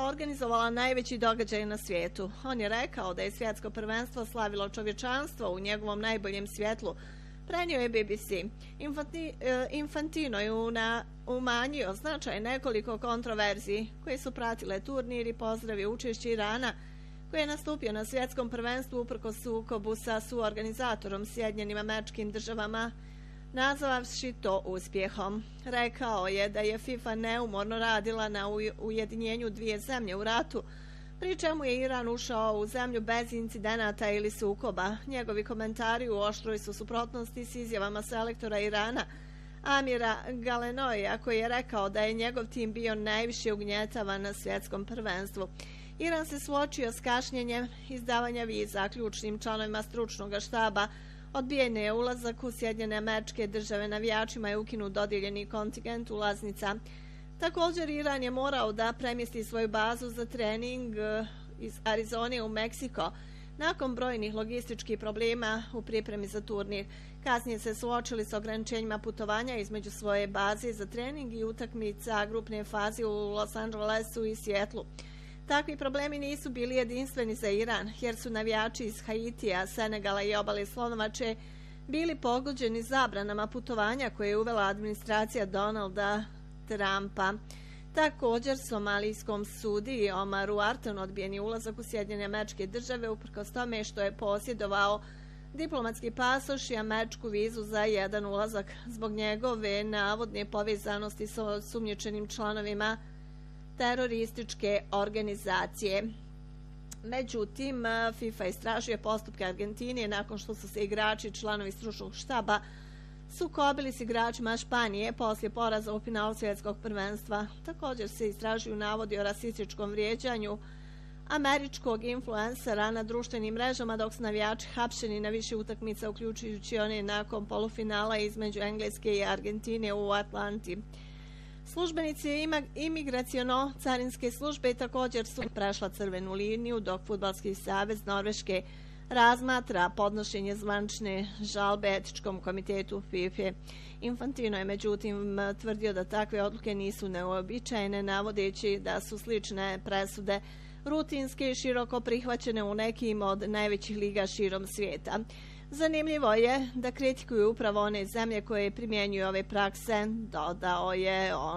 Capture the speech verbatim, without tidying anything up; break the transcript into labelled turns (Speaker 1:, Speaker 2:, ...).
Speaker 1: organizovala najveći događaj na svijetu. On je rekao da je svjetsko prvenstvo slavilo čovječanstvo u njegovom najboljem svjetlu. Prenio je B B C. Infanti, Infantino je una, umanjio značaj nekoliko kontroverziji koje su pratile turnir i pozdravio učešće Irana koji je nastupio na svjetskom prvenstvu uprkos sukobu sa suorganizatorom Sjedinjenim Američkim Državama, nazvavši to uspjehom. Rekao je da je FIFA neumorno radila na ujedinjenju dvije zemlje u ratu, pri čemu je Iran ušao u zemlju bez incidenata ili sukoba. Njegovi komentari u oštroj su suprotnosti s izjavama selektora Irana, Amira Galenoja, koji je rekao da je njegov tim bio najviše ugnjetavan na svjetskom prvenstvu. Iran se suočio s kašnjenjem izdavanja viza ključnim članovima stručnog štaba, odbijen je ulazak u Sjedinjene Američke Države, navijačima je ukinut dodijeljeni kontingent ulaznica. Također Iran je morao da premjesti svoju bazu za trening iz Arizone u Meksiko nakon brojnih logističkih problema u pripremi za turnir. Kasnije se suočili s ograničenjima putovanja između svoje baze za trening i utakmica grupne faze u Los Angelesu i Sijetlu. Takvi problemi nisu bili jedinstveni za Iran, jer su navijači iz Haitija, Senegala i obale Slonovače bili pogođeni zabranama putovanja koje je uvela administracija Donalda Trumpa. Također, somalijskom sudiji Omaru Artanu odbijen je ulazak u Sjedinjene Američke Države uprkos tome što je posjedovao diplomatski pasoš i američku vizu za jedan ulazak zbog njegove navodne povezanosti sa osumnjičenim članovima terorističke organizacije. Međutim, FIFA istražuje postupke Argentine nakon što su se igrači članovi stručnog štaba sukobili s igračima Španije poslije poraza u finalu svjetskog prvenstva. Također se istražuju navodi o rasističkom vrijeđanju američkog influencera na društvenim mrežama, dok su navijači hapšeni na više utakmica, uključujući one nakon polufinala između Engleske i Argentine u Atlanti. Službenici imigraciono-carinske službe također su prešla crvenu liniju, dok Fudbalski savez Norveške razmatra podnošenje zvanične žalbe etičkom komitetu FIFA. Infantino je međutim tvrdio da takve odluke nisu neuobičajene, navodeći da su slične presude rutinske i široko prihvaćene u nekim od najvećih liga širom svijeta. Zanimljivo je da kritikuju upravo one zemlje koje primjenjuju ove prakse, dodao je on.